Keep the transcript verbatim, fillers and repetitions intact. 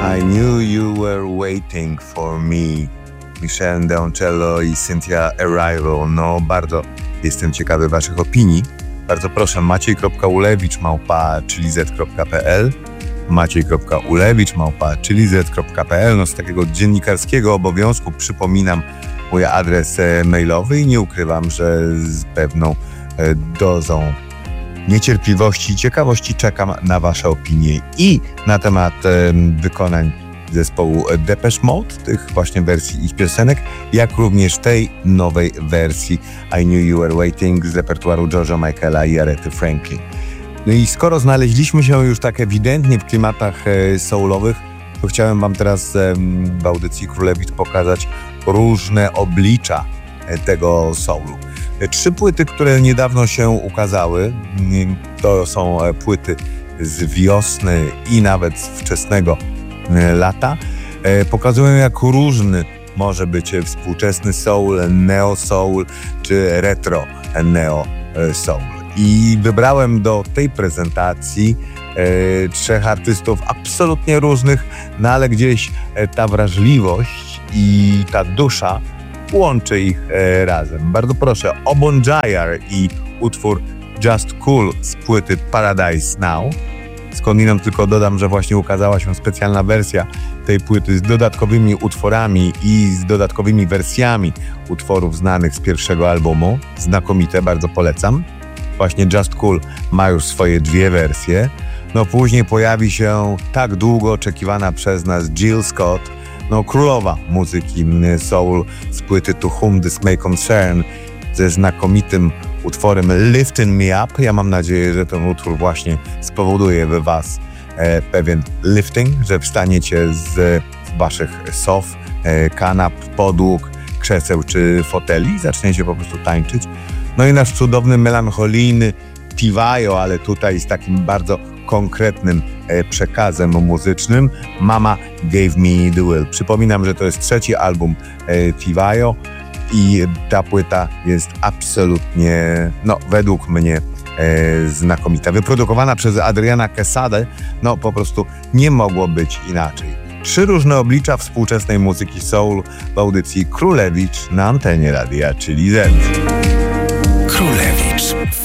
I knew you were waiting for me. Michelle Deoncello i Cynthia Erivo. No, bardzo jestem ciekawy waszych opinii. Bardzo proszę, maciej.ulewicz małpa chilizet kropka pe el maciej.ulewicz małpa chilizet kropka pe el. No, z takiego dziennikarskiego obowiązku przypominam mój adres mailowy i nie ukrywam, że z pewną dozą niecierpliwości i ciekawości czekam na wasze opinie i na temat wykonań zespołu Depeche Mode, tych właśnie wersji ich piosenek, jak również tej nowej wersji I Knew You Were Waiting z repertuaru George'a Michaela i Arethy Franklin. No i skoro znaleźliśmy się już tak ewidentnie w klimatach soulowych, to chciałem wam teraz w audycji Królewicz pokazać różne oblicza tego soulu. Trzy płyty, które niedawno się ukazały, to są płyty z wiosny i nawet z wczesnego lata, pokazują, jak różny może być współczesny soul, neo soul czy retro neo soul. I wybrałem do tej prezentacji e, trzech artystów absolutnie różnych, no ale gdzieś e, ta wrażliwość i ta dusza łączy ich e, razem. Bardzo proszę, Obon Jayar i utwór Just Cool z płyty Paradise Now. Skądinąd tylko dodam, że właśnie ukazała się specjalna wersja tej płyty z dodatkowymi utworami i z dodatkowymi wersjami utworów znanych z pierwszego albumu. Znakomite, bardzo polecam. Właśnie Just Cool ma już swoje dwie wersje. No później pojawi się tak długo oczekiwana przez nas Jill Scott, no królowa muzyki soul z płyty To Whom This May Concern, ze znakomitym utworem Lifting Me Up. Ja mam nadzieję, że ten utwór właśnie spowoduje we was e, pewien lifting, że wstaniecie z waszych sof, e, kanap, podłóg, krzeseł czy foteli i zaczniecie po prostu tańczyć. No i nasz cudowny, melancholijny Tivaio, ale tutaj z takim bardzo konkretnym e, przekazem muzycznym, Mama Gave Me The Will. Przypominam, że to jest trzeci album e, Tivaio i ta płyta jest absolutnie, no według mnie e, znakomita. Wyprodukowana przez Adriana Quesadę, no po prostu nie mogło być inaczej. Trzy różne oblicza współczesnej muzyki soul w audycji Królewicz na antenie radia, czyli Z.